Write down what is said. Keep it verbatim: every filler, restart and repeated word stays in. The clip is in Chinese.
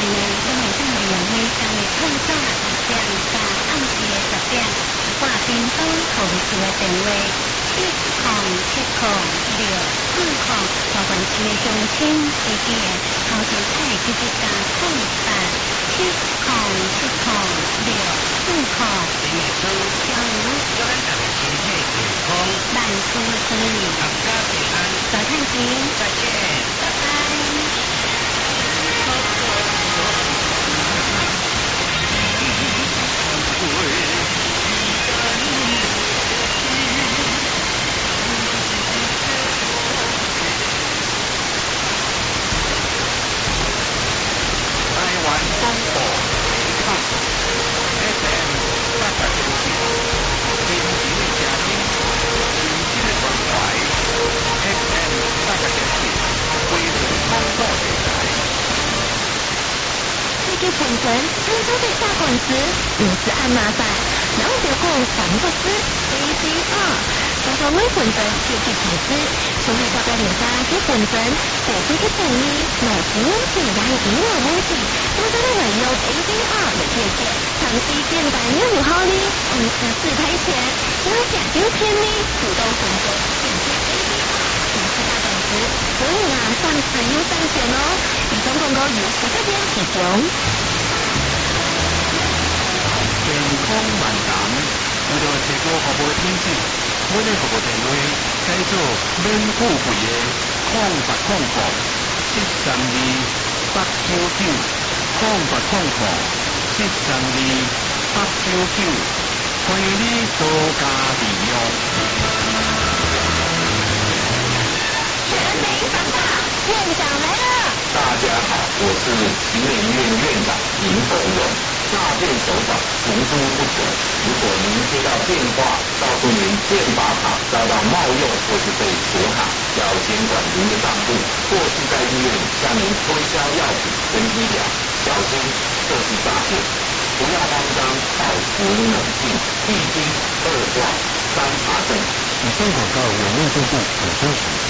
呢，因为当利用呢，将会通早十点加暗时的十点，挂叮当投资的电话七零七零六四零，台湾市的乡亲自己的投资彩直接加空八七零七零六四零。新年好，小吴，祝咱大家身体健康，万事顺利，阖家平安，早餐钱，再见，拜拜。给本人常常被下馆子，有时按麻烦，然后就讲三个字 A C R， 常常为本人就去投资，所以大家留下给本人，我会去等你，老子问题还有银行问题，我在那里用 A C R 的借鉴，长期简单又有效率，公司自赔钱，要讲究便利，主动选择选择 A C R， 投资大本子，所以啊，上市又上险哦。以上广告由十个点提供。 健康万能，为了提高服务品质，我哋服务电话改做免付费的空八空空七三二八九九空八空空七三二八九九，欢迎你多加利用。 全民长大，院长来了。 大家好，我是行人院院长林凤荣。诈骗手法层出不穷，如果您接到电话告诉您健保卡遭到冒用或是被锁卡，要监管您的账户，或是在医院向您推销药品跟医疗，小心这是诈骗。不要慌张，保持冷静，一惊二挂三查证。 以上广告由内政部补助署提